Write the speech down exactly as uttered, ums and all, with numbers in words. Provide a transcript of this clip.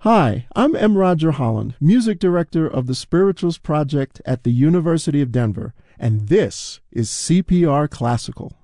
Hi, I'm M. Roger Holland, Music Director of the Spirituals Project at the University of Denver, and this is C P R Classical.